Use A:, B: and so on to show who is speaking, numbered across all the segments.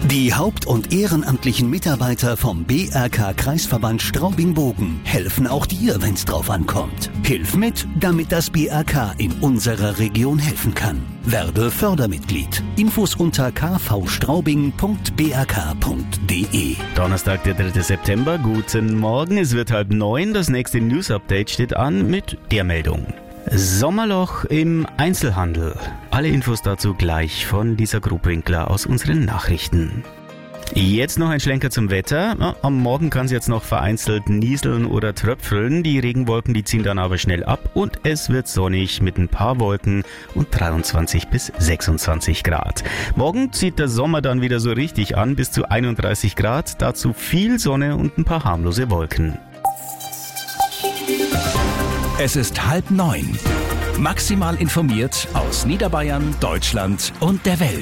A: Die Haupt- und ehrenamtlichen Mitarbeiter vom BRK Kreisverband Straubing-Bogen helfen auch dir, wenn's drauf ankommt. Hilf mit, damit das BRK in unserer Region helfen kann. Werde Fördermitglied. Infos unter kvstraubing.brk.de.
B: Donnerstag, der 3. September. Guten Morgen, es wird 8:30. Das nächste News-Update steht an mit der Meldung. Sommerloch im Einzelhandel. Alle Infos dazu gleich von Lisa Grubwinkler aus unseren Nachrichten. Jetzt noch ein Schlenker zum Wetter. Am Morgen kann es jetzt noch vereinzelt nieseln oder tröpfeln. Die Regenwolken, die ziehen dann aber schnell ab und es wird sonnig mit ein paar Wolken und 23 bis 26 Grad. Morgen zieht der Sommer dann wieder so richtig an, bis zu 31 Grad. Dazu viel Sonne und ein paar harmlose Wolken.
C: Es ist 8:30. Maximal informiert aus Niederbayern, Deutschland und der Welt.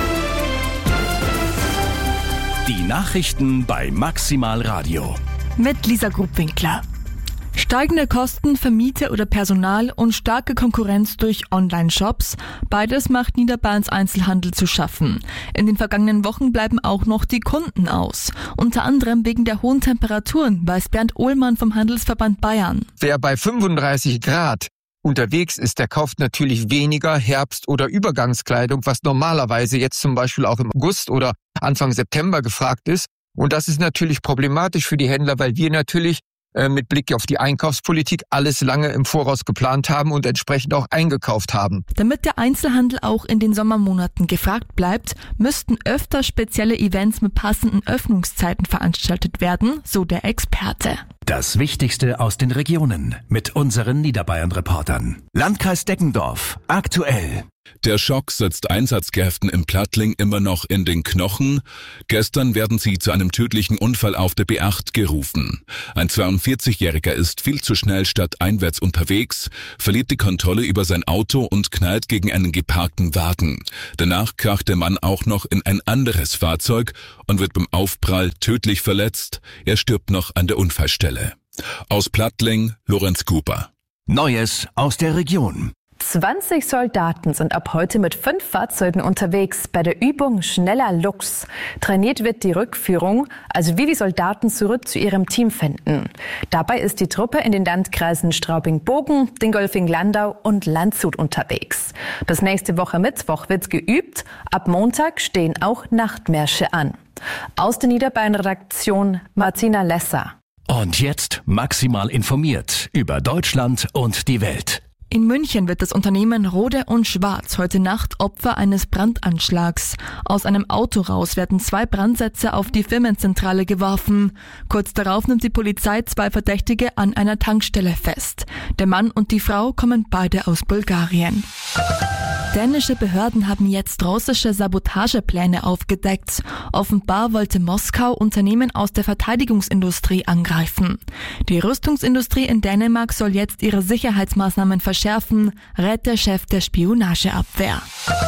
C: Die Nachrichten bei Maximal Radio.
D: Mit Lisa Grubwinkler. Steigende Kosten für Miete oder Personal und starke Konkurrenz durch Online-Shops. Beides macht Niederbayerns Einzelhandel zu schaffen. In den vergangenen Wochen bleiben auch noch die Kunden aus. Unter anderem wegen der hohen Temperaturen, weiß Bernd Ohlmann vom Handelsverband Bayern.
E: Wer bei 35 Grad unterwegs ist, der kauft natürlich weniger Herbst- oder Übergangskleidung, was normalerweise jetzt zum Beispiel auch im August oder Anfang September gefragt ist. Und das ist natürlich problematisch für die Händler, weil wir natürlich mit Blick auf die Einkaufspolitik alles lange im Voraus geplant haben und entsprechend auch eingekauft haben.
D: Damit der Einzelhandel auch in den Sommermonaten gefragt bleibt, müssten öfter spezielle Events mit passenden Öffnungszeiten veranstaltet werden, so der Experte.
C: Das Wichtigste aus den Regionen mit unseren Niederbayern-Reportern. Landkreis Deggendorf, aktuell.
F: Der Schock setzt Einsatzkräften im Plattling immer noch in den Knochen. Gestern werden sie zu einem tödlichen Unfall auf der B8 gerufen. Ein 42-Jähriger ist viel zu schnell stadteinwärts unterwegs, verliert die Kontrolle über sein Auto und knallt gegen einen geparkten Wagen. Danach kracht der Mann auch noch in ein anderes Fahrzeug und wird beim Aufprall tödlich verletzt. Er stirbt noch an der Unfallstelle. Aus Plattling, Lorenz Cooper.
C: Neues aus der Region.
G: 20 Soldaten sind ab heute mit 5 Fahrzeugen unterwegs bei der Übung Schneller Luchs. Trainiert wird die Rückführung, also wie die Soldaten zurück zu ihrem Team finden. Dabei ist die Truppe in den Landkreisen Straubing-Bogen, Dingolfing-Landau und Landshut unterwegs. Bis nächste Woche Mittwoch wird geübt. Ab Montag stehen auch Nachtmärsche an. Aus der Niederbayern-Redaktion Martina Lesser.
C: Und jetzt maximal informiert über Deutschland und die Welt.
D: In München wird das Unternehmen Rode und Schwarz heute Nacht Opfer eines Brandanschlags. Aus einem Auto raus werden 2 Brandsätze auf die Firmenzentrale geworfen. Kurz darauf nimmt die Polizei 2 Verdächtige an einer Tankstelle fest. Der Mann und die Frau kommen beide aus Bulgarien. Dänische Behörden haben jetzt russische Sabotagepläne aufgedeckt. Offenbar wollte Moskau Unternehmen aus der Verteidigungsindustrie angreifen. Die Rüstungsindustrie in Dänemark soll jetzt ihre Sicherheitsmaßnahmen verschärfen, rät der Chef der Spionageabwehr.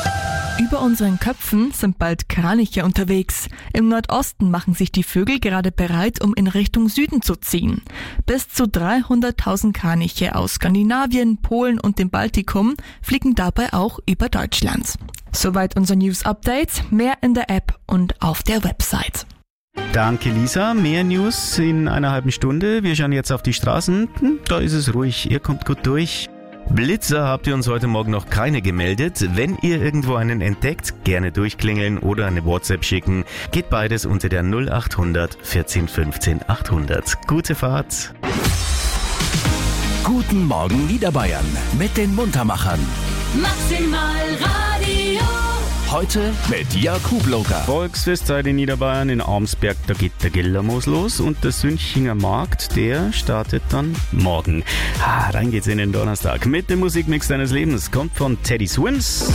D: Über unseren Köpfen sind bald Kraniche unterwegs. Im Nordosten machen sich die Vögel gerade bereit, um in Richtung Süden zu ziehen. Bis zu 300.000 Kraniche aus Skandinavien, Polen und dem Baltikum fliegen dabei auch über Deutschland. Soweit unser News-Update. Mehr in der App und auf der Website.
B: Danke Lisa, mehr News in einer halben Stunde. Wir schauen jetzt auf die Straßen. Da ist es ruhig, ihr kommt gut durch. Blitzer habt ihr uns heute Morgen noch keine gemeldet. Wenn ihr irgendwo einen entdeckt, gerne durchklingeln oder eine WhatsApp schicken. Geht beides unter der 0800 14 15 800. Gute Fahrt.
C: Guten Morgen Niederbayern mit den Muntermachern.
H: Maximal Radio.
C: Heute mit Jakub Loka.
B: Volksfestzeit in Niederbayern, in Arnsberg, da geht der Gellermoos los und der Sünchinger Markt, der startet dann morgen. Rein geht's in den Donnerstag mit dem Musikmix deines Lebens. Kommt von Teddy Swims.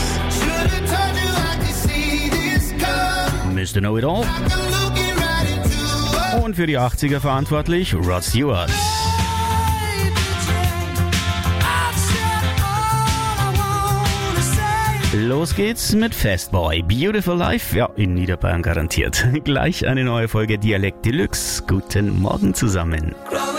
B: Mr. Know It All. Und für die 80er verantwortlich Rod Stewart. Los geht's mit Fastboy. Beautiful Life, ja, in Niederbayern garantiert. Gleich eine neue Folge Dialekt Deluxe. Guten Morgen zusammen.